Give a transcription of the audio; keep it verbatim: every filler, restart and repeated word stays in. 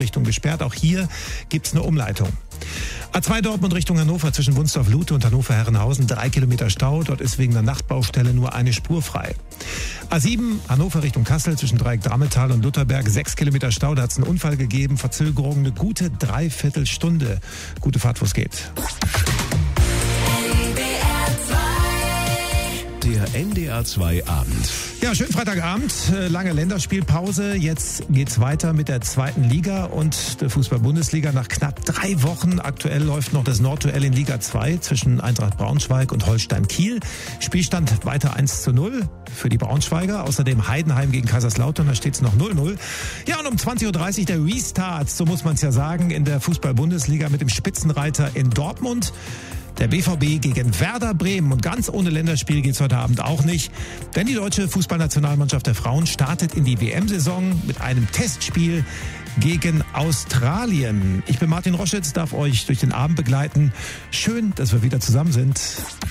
Richtung gesperrt. Auch hier gibt's eine Umleitung. A zwei Dortmund Richtung Hannover zwischen Wunsdorf-Lute und Hannover-Herrenhausen. Drei Kilometer Stau. Dort ist wegen der Nachtbaustelle nur eine Spur frei. A sieben Hannover Richtung Kassel zwischen Dreieck Dametal und Lutherberg. Sechs Kilometer Stau. Da hat es einen Unfall gegeben. Verzögerung eine gute Dreiviertelstunde. Gute Fahrt, wo es geht. Der N D R zwei Abend. Ja, schönen Freitagabend. Lange Länderspielpause. Jetzt geht's weiter mit der zweiten Liga und der Fußball-Bundesliga. Nach knapp drei Wochen. Aktuell läuft noch das Nordduell in Liga zwei zwischen Eintracht Braunschweig und Holstein Kiel. Spielstand weiter eins zu null für die Braunschweiger. Außerdem Heidenheim gegen Kaiserslautern. Da steht's noch null null. Ja, und um zwanzig Uhr dreißig der Restart, so muss man es ja sagen, in der Fußball-Bundesliga mit dem Spitzenreiter in Dortmund. Der B V B gegen Werder Bremen. Und ganz ohne Länderspiel geht's heute Abend auch nicht. Denn die deutsche Fußballnationalmannschaft der Frauen startet in die W M-Saison mit einem Testspiel gegen Australien. Ich bin Martin Roschitz, darf euch durch den Abend begleiten. Schön, dass wir wieder zusammen sind.